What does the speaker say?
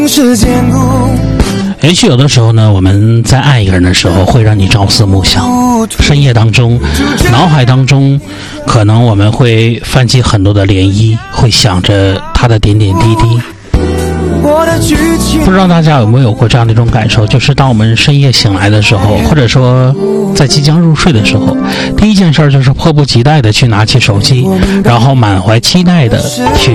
也许有的时候呢，我们在爱一个人的时候，会让你朝思暮想。深夜当中，脑海当中，可能我们会泛起很多的涟漪，会想着他的点点滴滴。不知道大家有没有过这样的一种感受，就是当我们深夜醒来的时候，或者说在即将入睡的时候，第一件事就是迫不及待的去拿起手机，然后满怀期待的去